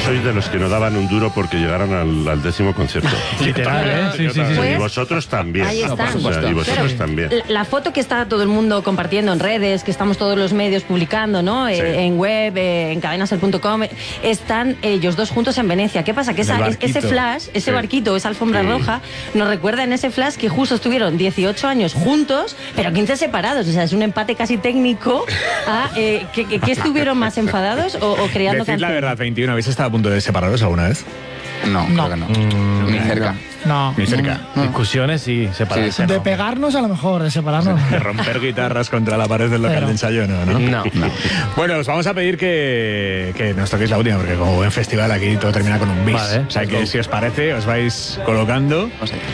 soy de los que no daban un duro porque llegaran al 10º concierto. Literal, ¿eh? Sí. Y vosotros también. Ahí está. O sea, y vosotros Pero también. La foto que está todo el mundo compartiendo en redes, que estamos todos los medios publicando, ¿no? Sí. En web, en cadenaser.com, están ellos dos juntos en Venecia. ¿Qué pasa? Que ese flash, ese barquito, esa alfombra roja, nos recuerda en ese flash que justo estuvieron 18 años juntos, pero 15 separados. O sea, es un empate casi técnico a que estuvieron más enfadados o creando Decid canciones. la verdad, 21, ¿habéis estado a punto de separaros alguna vez? No, creo que no. Ni cerca. No. Ni cerca. Discusiones y separarse. Sí, no. De pegarnos a lo mejor, de separarnos. De romper guitarras contra la pared del local Pero- de ensayo, ¿no? No. Bueno, os vamos a pedir que nos toquéis la última, porque como buen festival aquí todo termina con un bis. Vale. O sea que si os parece, os vais colocando. Vamos allá.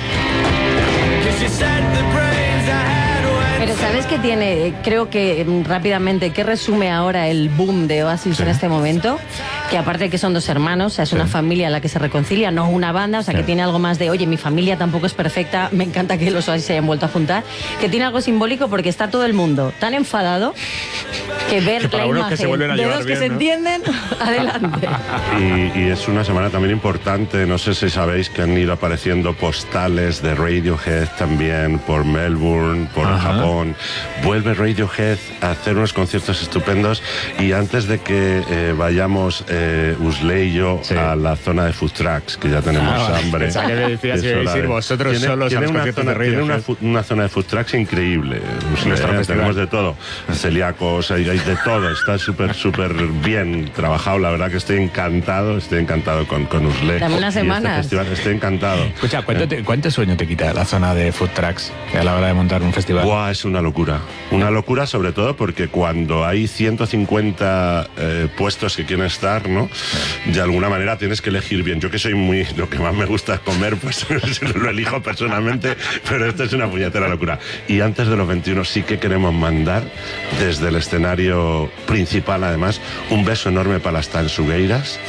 Pero ¿sabes qué tiene? Creo que rápidamente, ¿qué resume ahora el boom de Oasis en este momento? Que aparte de que son dos hermanos, o sea, es una familia a la que se reconcilia, no una banda, o sea, que tiene algo más de, oye, mi familia tampoco es perfecta, me encanta que los Oasis se hayan vuelto a juntar, que tiene algo simbólico porque está todo el mundo tan enfadado que ver Que para la unos que imagen se vuelven a de llevar dos que bien, se ¿no? entienden, adelante. Y es una semana también importante. No sé si sabéis que han ido apareciendo postales de Radiohead también por Melbourne, por Japón. Vuelve Radiohead a hacer unos conciertos estupendos. Y antes de que vayamos Usley y yo a la zona de food trucks, que ya tenemos hambre. Pensaba que me decías que Es ibais hora a ir de- vosotros solos a los una conciertos zona, de Radiohead. una zona de food trucks increíble. Nuestro festival. Tenemos de todo. Celíacos, hay de todo. Está súper bien trabajado. La verdad que estoy encantado con Usley. Dame unas Y semanas. este festival, estoy encantado. Escucha, ¿cuánto sueño te quita la zona de food trucks a la hora de montar un festival? Buah, es una locura. Una locura sobre todo porque cuando hay 150 puestos que quieren estar, ¿no? De alguna manera tienes que elegir bien. Yo que soy lo que más me gusta es comer, pues lo elijo personalmente, pero esto es una puñetera locura. Y antes de los 21 sí que queremos mandar desde el escenario principal, además, un beso enorme para las Tansugueiras,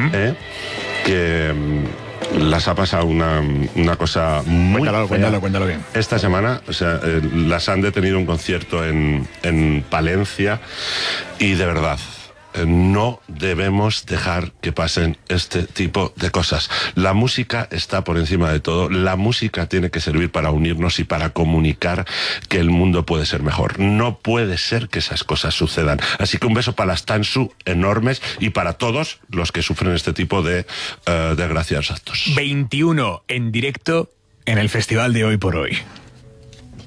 que las ha pasado una cosa muy fea. Cuéntalo bien. Esta semana, o sea, las han detenido un concierto en Palencia y de verdad, no debemos dejar que pasen este tipo de cosas. La música está por encima de todo. La música tiene que servir para unirnos y para comunicar que el mundo puede ser mejor. No puede ser que esas cosas sucedan. Así que un beso para las Tansu enormes y para todos los que sufren este tipo de desgraciados actos. 21 en directo en el festival de Hoy por Hoy.